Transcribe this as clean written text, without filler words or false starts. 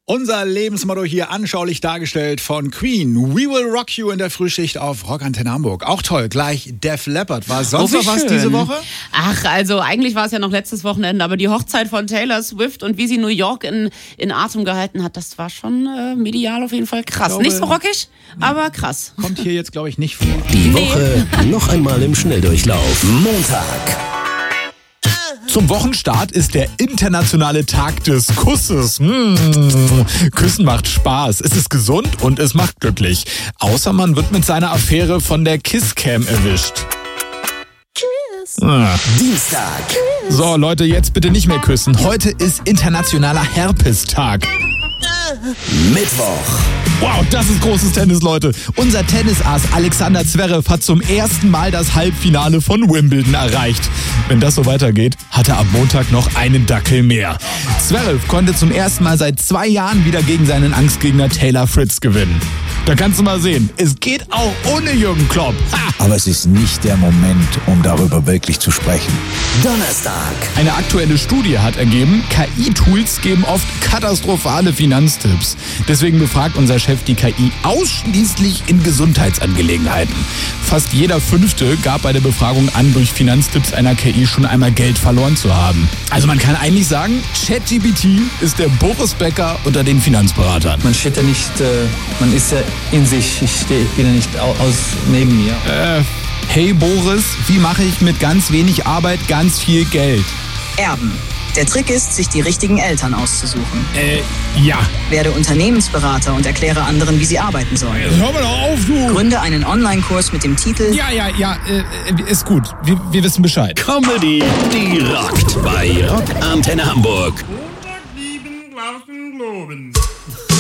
Unser Lebensmotto hier anschaulich dargestellt von Queen. We will rock you in der Frühschicht auf Rock Antenne Hamburg. Auch toll, gleich Def Leppard. War sonst noch was diese Woche? Ach, also eigentlich war es ja noch letztes Wochenende, aber die Hochzeit von Taylor Swift und wie sie New York in Atem gehalten hat, das war schon medial auf jeden Fall krass. Nicht so rockig, aber krass. Kommt hier jetzt, glaube ich, nicht vor. Die Woche noch einmal im Schnelldurchlauf. Montag. Zum Wochenstart ist der internationale Tag des Kusses. Küssen macht Spaß, es ist gesund und es macht glücklich. Außer man wird mit seiner Affäre von der Kisscam erwischt. Dienstag. So Leute, jetzt bitte nicht mehr küssen. Heute ist internationaler Herpestag. Mittwoch. Wow, das ist großes Tennis, Leute. Unser Tennisass Alexander Zverev hat zum ersten Mal das Halbfinale von Wimbledon erreicht. Wenn das so weitergeht, hat er am Montag noch einen Dackel mehr. Zverev konnte zum ersten Mal seit 2 Jahren wieder gegen seinen Angstgegner Taylor Fritz gewinnen. Da kannst du mal sehen, es geht auch ohne Jürgen Klopp. Ha! Aber es ist nicht der Moment, um darüber wirklich zu sprechen. Donnerstag. Eine aktuelle Studie hat ergeben, KI-Tools geben oft katastrophale Finanztipps. Deswegen befragt unser Chef die KI ausschließlich in Gesundheitsangelegenheiten. Fast jeder 5. gab bei der Befragung an, durch Finanztipps einer KI schon einmal Geld verloren zu haben. Also man kann eigentlich sagen, ChatGPT ist der Boris Becker unter den Finanzberatern. Man steht ja nicht, man ist ja in sich, bin ja nicht neben mir. Hey Boris, wie mache ich mit ganz wenig Arbeit ganz viel Geld? Erben. Der Trick ist, sich die richtigen Eltern auszusuchen. Ja. Werde Unternehmensberater und erkläre anderen, wie sie arbeiten sollen. Hör mal doch auf, du! Gründe einen Online-Kurs mit dem Titel Ja, ist gut. Wir wissen Bescheid. Comedy, die rockt bei Rock Antenne Hamburg. 107 Glauben Globens.